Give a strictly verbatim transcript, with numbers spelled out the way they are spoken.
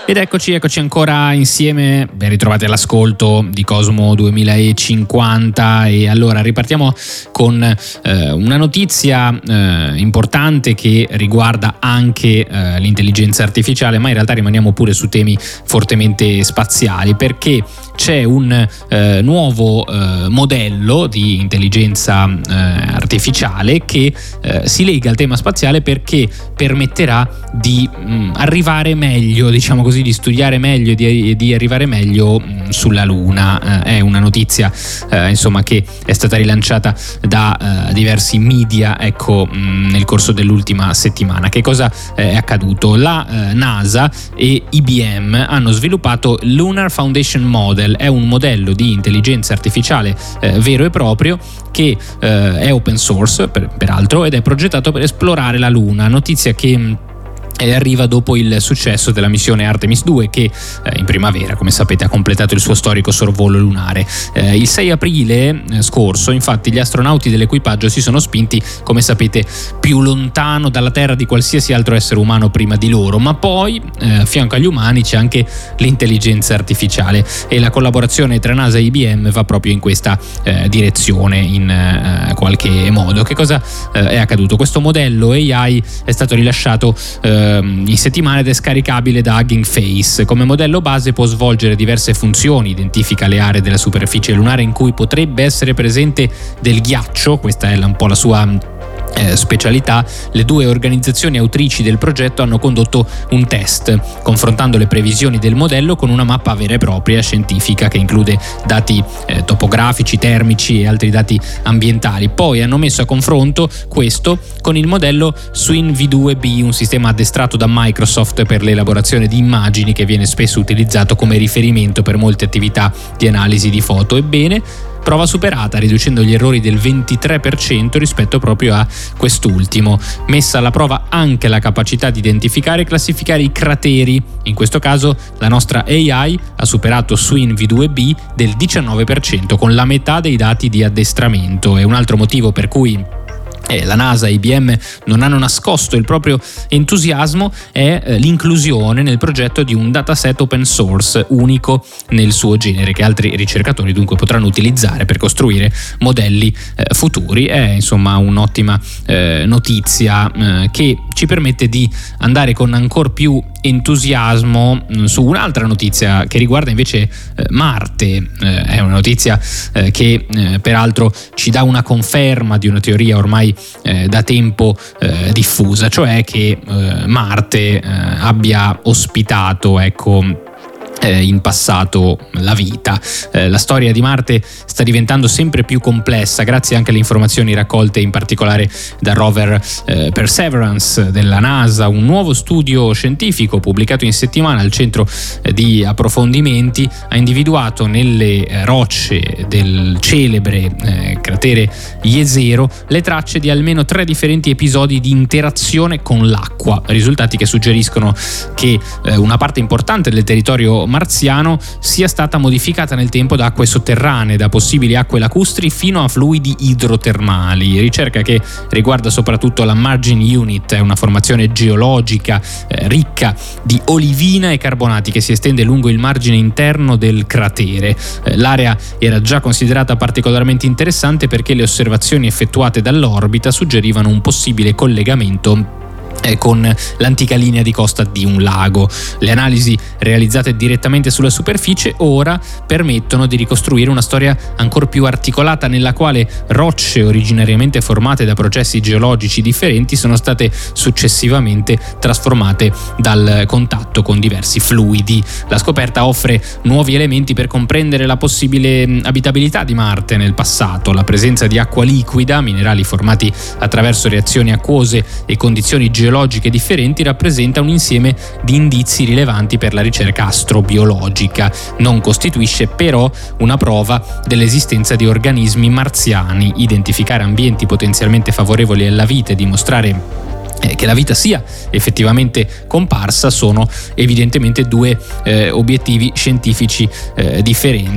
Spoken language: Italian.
Ed eccoci, eccoci ancora insieme, ben ritrovati all'ascolto di Cosmo duemilacinquanta. E allora ripartiamo con eh, una notizia eh, importante che riguarda anche eh, l'intelligenza artificiale, ma in realtà rimaniamo pure su temi fortemente spaziali, perché c'è un eh, nuovo eh, modello di intelligenza eh, artificiale che eh, si lega al tema spaziale, perché permetterà di mh, arrivare meglio, diciamo così, di studiare meglio e di, di arrivare meglio mh, sulla Luna. Eh, è una notizia eh, insomma che è stata rilanciata da eh, diversi media, ecco, mh, nel corso dell'ultima settimana. Che cosa eh, è accaduto? La eh, NASA e I B M hanno sviluppato Lunar Foundation Model. È un modello di intelligenza artificiale eh, vero e proprio che eh, è open source per, peraltro, ed è progettato per esplorare la Luna. Notizia che e arriva dopo il successo della missione Artemis due, che eh, in primavera, come sapete, ha completato il suo storico sorvolo lunare. Eh, il sei aprile eh, scorso, infatti, gli astronauti dell'equipaggio si sono spinti, come sapete, più lontano dalla Terra di qualsiasi altro essere umano prima di loro, ma poi eh, a fianco agli umani c'è anche l'intelligenza artificiale, e la collaborazione tra NASA e I B M va proprio in questa eh, direzione in eh, qualche modo. Che cosa eh, è accaduto? Questo modello A I è stato rilasciato eh, in settimana ed è scaricabile da Hugging Face. Come modello base può svolgere diverse funzioni, identifica le aree della superficie lunare in cui potrebbe essere presente del ghiaccio, questa è un po' la sua Eh, specialità. Le due organizzazioni autrici del progetto hanno condotto un test, confrontando le previsioni del modello con una mappa vera e propria scientifica che include dati eh, topografici, termici e altri dati ambientali. Poi hanno messo a confronto questo con il modello Swin V due B, un sistema addestrato da Microsoft per l'elaborazione di immagini che viene spesso utilizzato come riferimento per molte attività di analisi di foto. Ebbene, prova superata, riducendo gli errori del ventitré per cento rispetto proprio a quest'ultimo. Messa alla prova anche la capacità di identificare e classificare i crateri. In questo caso la nostra A I ha superato Swin V due B del diciannove per cento, con la metà dei dati di addestramento. E un altro motivo per cui Eh, la NASA e I B M non hanno nascosto il proprio entusiasmo è eh, l'inclusione nel progetto di un dataset open source unico nel suo genere, che altri ricercatori dunque potranno utilizzare per costruire modelli eh, futuri. È insomma un'ottima eh, notizia eh, che ci permette di andare con ancor più entusiasmo mh, su un'altra notizia che riguarda invece eh, Marte. Eh, è una notizia eh, che eh, peraltro ci dà una conferma di una teoria ormai Eh, da tempo eh, diffusa, cioè che eh, Marte eh, abbia ospitato, ecco, Eh, in passato la vita. Eh, la storia di Marte sta diventando sempre più complessa grazie anche alle informazioni raccolte in particolare dal rover eh, Perseverance della NASA. Un nuovo studio scientifico pubblicato in settimana al centro eh, di approfondimenti ha individuato nelle eh, rocce del celebre eh, cratere Jezero le tracce di almeno tre differenti episodi di interazione con l'acqua, risultati che suggeriscono che eh, una parte importante del territorio marziano sia stata modificata nel tempo da acque sotterranee, da possibili acque lacustri fino a fluidi idrotermali. Ricerca che riguarda soprattutto la Margin Unit, è una formazione geologica eh, ricca di olivina e carbonati che si estende lungo il margine interno del cratere. Eh, l'area era già considerata particolarmente interessante perché le osservazioni effettuate dall'orbita suggerivano un possibile collegamento con l'antica linea di costa di un lago. Le analisi realizzate direttamente sulla superficie ora permettono di ricostruire una storia ancor più articolata, nella quale rocce originariamente formate da processi geologici differenti sono state successivamente trasformate dal contatto con diversi fluidi. La scoperta offre nuovi elementi per comprendere la possibile abitabilità di Marte nel passato. La presenza di acqua liquida, minerali formati attraverso reazioni acquose e condizioni geologiche geologiche differenti rappresenta un insieme di indizi rilevanti per la ricerca astrobiologica. Non costituisce però una prova dell'esistenza di organismi marziani. Identificare ambienti potenzialmente favorevoli alla vita e dimostrare che la vita sia effettivamente comparsa sono evidentemente due eh, obiettivi scientifici eh, differenti.